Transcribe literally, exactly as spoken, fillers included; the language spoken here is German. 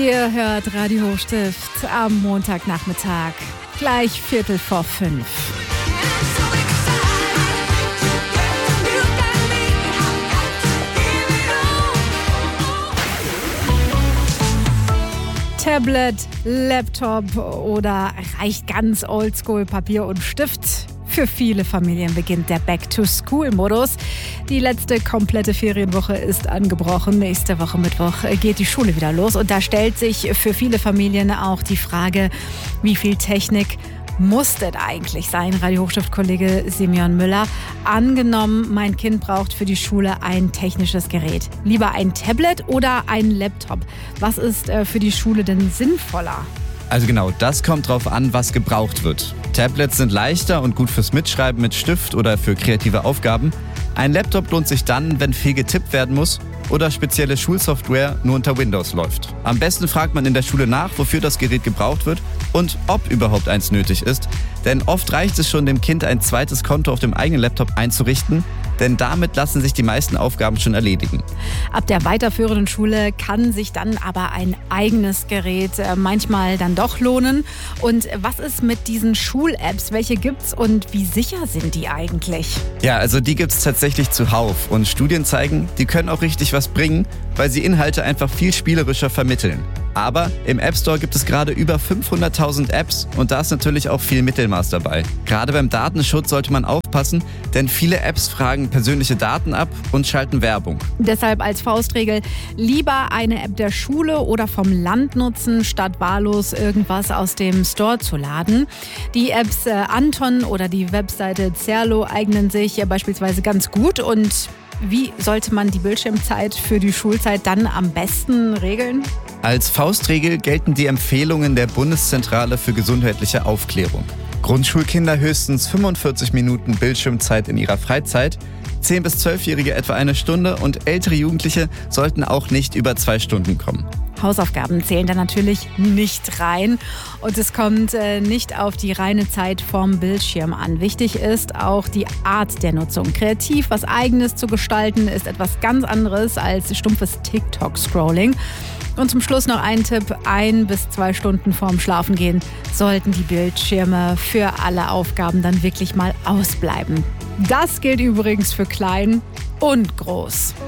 Ihr hört Radio Hochstift am Montagnachmittag, gleich Viertel vor fünf. Tablet, Laptop oder reicht ganz oldschool Papier und Stift? Für viele Familien beginnt der Back-to-School-Modus. Die letzte komplette Ferienwoche ist angebrochen. Nächste Woche Mittwoch geht die Schule wieder los. Und da stellt sich für viele Familien auch die Frage, wie viel Technik muss denn eigentlich sein? Radio Hochstift-Kollege Simeon Müller. Angenommen, mein Kind braucht für die Schule ein technisches Gerät. Lieber ein Tablet oder ein Laptop? Was ist für die Schule denn sinnvoller? Also genau, das kommt drauf an, was gebraucht wird. Tablets sind leichter und gut fürs Mitschreiben mit Stift oder für kreative Aufgaben. Ein Laptop lohnt sich dann, wenn viel getippt werden muss oder spezielle Schulsoftware nur unter Windows läuft. Am besten fragt man in der Schule nach, wofür das Gerät gebraucht wird und ob überhaupt eins nötig ist. Denn oft reicht es schon, dem Kind ein zweites Konto auf dem eigenen Laptop einzurichten, denn damit lassen sich die meisten Aufgaben schon erledigen. Ab der weiterführenden Schule kann sich dann aber ein eigenes Gerät manchmal dann doch lohnen. Und was ist mit diesen Schul-Apps? Welche gibt's und wie sicher sind die eigentlich? Ja, also die gibt's tatsächlich zuhauf. Und Studien zeigen, die können auch richtig was bringen, weil sie Inhalte einfach viel spielerischer vermitteln. Aber im App Store gibt es gerade über fünfhunderttausend Apps und da ist natürlich auch viel Mittelmaß dabei. Gerade beim Datenschutz sollte man aufpassen, denn viele Apps fragen persönliche Daten ab und schalten Werbung. Deshalb als Faustregel lieber eine App der Schule oder vom Land nutzen, statt wahllos irgendwas aus dem Store zu laden. Die Apps äh, Anton oder die Webseite Zerlo eignen sich ja beispielsweise ganz gut. Und wie sollte man die Bildschirmzeit für die Schulzeit dann am besten regeln? Als Faustregel gelten die Empfehlungen der Bundeszentrale für gesundheitliche Aufklärung. Grundschulkinder höchstens fünfundvierzig Minuten Bildschirmzeit in ihrer Freizeit, zehn- bis zwölfjährige etwa eine Stunde und ältere Jugendliche sollten auch nicht über zwei Stunden kommen. Hausaufgaben zählen da natürlich nicht rein und es kommt äh, nicht auf die reine Zeit vorm Bildschirm an. Wichtig ist auch die Art der Nutzung. Kreativ was Eigenes zu gestalten ist etwas ganz anderes als stumpfes TikTok-Scrolling. Und zum Schluss noch ein Tipp: ein bis zwei Stunden vorm Schlafengehen sollten die Bildschirme für alle Aufgaben dann wirklich mal ausbleiben. Das gilt übrigens für klein und groß.